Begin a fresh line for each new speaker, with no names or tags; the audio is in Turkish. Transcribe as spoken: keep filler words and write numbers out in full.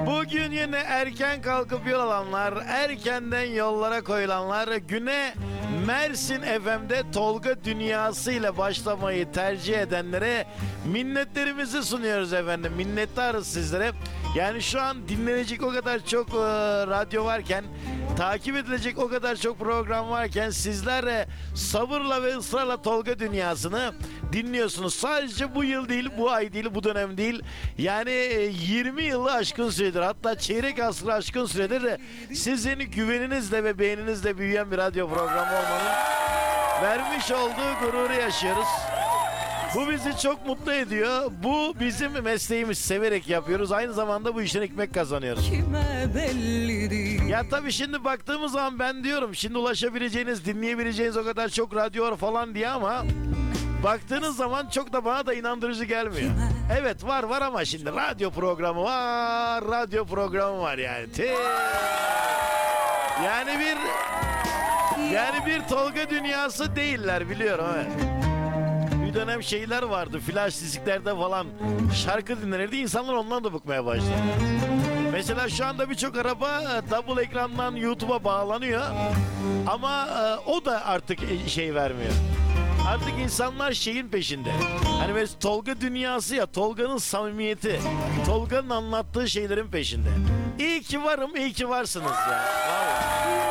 Bugün yine erken kalkıp yol alanlar, erkenden yollara koyulanlar, güne Mersin F M'de Tolga Dünyası ile başlamayı tercih edenlere minnetlerimizi sunuyoruz efendim. Minnettarız sizlere. Yani şu an dinlenecek o kadar çok e, radyo varken, takip edilecek o kadar çok program varken sizler de sabırla ve ısrarla Tolga Dünyası'nı dinliyorsunuz. Sadece bu yıl değil, bu ay değil, bu dönem değil. Yani yirmi yılı aşkın süredir, hatta çeyrek asrı aşkın süredir de sizin güveninizle ve beğeninizle büyüyen bir radyo programı olmanın vermiş olduğu gururu yaşıyoruz. Bu bizi çok mutlu ediyor. Bu bizim mesleğimiz, severek yapıyoruz. Aynı zamanda bu işten ekmek kazanıyoruz. Ya tabii şimdi baktığımız zaman ben diyorum, şimdi ulaşabileceğiniz, dinleyebileceğiniz o kadar çok radyo var falan diye, ama baktığınız zaman çok da bana da inandırıcı gelmiyor. Evet, var var ama şimdi radyo programı var, radyo programı var yani. Tee. Yani bir yani bir Tolga Dünyası değiller, biliyorum evet. Bir dönem şeyler vardı, flash disklerde falan şarkı dinlenirdi, insanlar ondan da bıkmaya başladı. Mesela şu anda birçok araba double ekrandan YouTube'a bağlanıyor ama o da artık şey vermiyor. Artık insanlar şeyin peşinde. Hani mesela Tolga Dünyası ya, Tolga'nın samimiyeti, Tolga'nın anlattığı şeylerin peşinde. İyi ki varım, iyi ki varsınız ya. Vallahi.